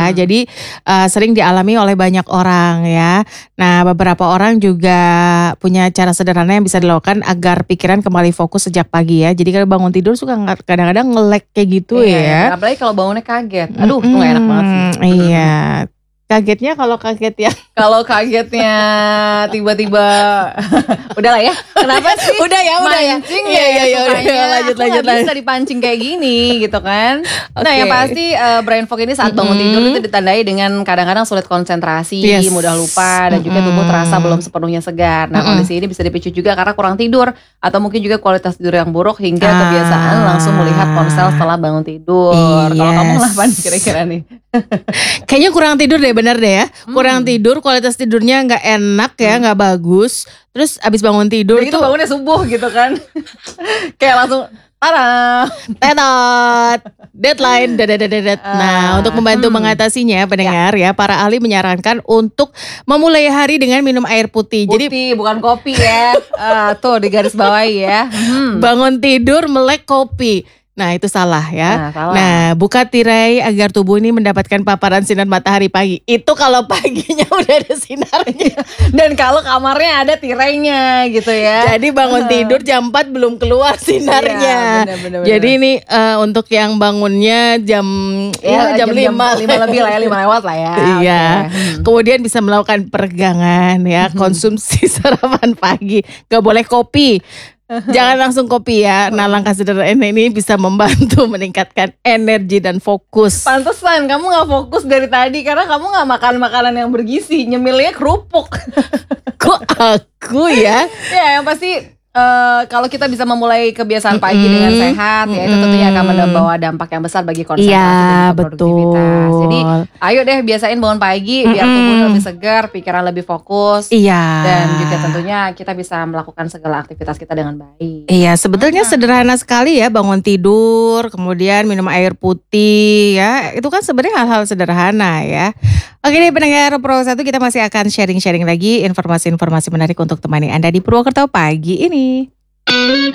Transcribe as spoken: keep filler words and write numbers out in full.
ya. Jadi uh, sering dialami oleh banyak orang ya. Nah beberapa orang juga punya cara sederhana yang bisa dilakukan agar pikiran kembali fokus sejak pagi ya. Jadi kalau bangun tidur suka kadang-kadang nge-lag kayak gitu iya, ya. ya. Apalagi kalau bangunnya kaget. Aduh, itu gak enak banget sih. Iya. Kagetnya kalau kaget ya. Kalau kagetnya tiba-tiba udah lah ya. Kenapa sih? Udah ya, udah ya. Mancing Iya, iya, iya, sukanya. udah, lanjut, Aku lanjut, gak bisa dipancing kayak gini gitu kan. Okay. Nah yang pasti uh, brain fog ini saat bangun Mm-hmm. tidur itu ditandai dengan kadang-kadang sulit konsentrasi, yes. mudah lupa, dan juga tubuh terasa belum sepenuhnya segar. Nah Mm-hmm. kondisi ini bisa dipicu juga karena kurang tidur, atau mungkin juga kualitas tidur yang buruk, hingga ah. kebiasaan langsung melihat ponsel setelah bangun tidur. Yes. Kalau kamu kenapa nih kira-kira nih? Kayaknya kurang tidur deh, bener deh ya. Kurang hmm. tidur, kualitas tidurnya nggak enak ya, nggak hmm. bagus. Terus abis bangun tidur itu bangunnya subuh gitu kan. Kayak langsung tada, tetot, deadline, dedet. Nah, untuk membantu hmm. mengatasinya, pendengar ya. ya, para ahli menyarankan untuk memulai hari dengan minum air putih. Putih, jadi bukan kopi ya. uh, tuh di garis bawahi ya. Hmm. Bangun tidur melek kopi. Nah itu salah ya. Nah, salah. Nah buka tirai agar tubuh ini mendapatkan paparan sinar matahari pagi. Itu kalau paginya udah ada sinarnya. Dan kalau kamarnya ada tirainya gitu ya. Jadi bangun tidur jam empat belum keluar sinarnya. Iya, bener, bener, bener. Jadi ini uh, untuk yang bangunnya jam ya, ya, jam, jam lima lima lebih lah ya, lima lewat lah ya. Iya. Okay. Hmm. Kemudian bisa melakukan peregangan ya, konsumsi sarapan pagi. Gak boleh kopi. Jangan langsung kopi ya. Nah langkah sederhana ini bisa membantu meningkatkan energi dan fokus. Pantesan kamu gak fokus dari tadi karena kamu gak makan makanan yang bergizi. Nyemilnya kerupuk. Kok aku ya? Ya yang pasti Uh, kalau kita bisa memulai kebiasaan pagi mm-hmm. dengan sehat, ya itu tentunya akan membawa dampak yang besar bagi konsentrasi ya, dan produktivitas. Betul. Jadi ayo deh biasain bangun pagi mm-hmm. biar tubuh lebih segar, pikiran lebih fokus. Iya. Dan juga tentunya kita bisa melakukan segala aktivitas kita dengan baik. Iya, sebetulnya nah. sederhana sekali ya, bangun tidur, kemudian minum air putih ya. Itu kan sebenarnya hal-hal sederhana ya. Oke deh pendengar Pro satu, kita masih akan sharing-sharing lagi informasi-informasi menarik untuk temani Anda di Purwokerto pagi ini.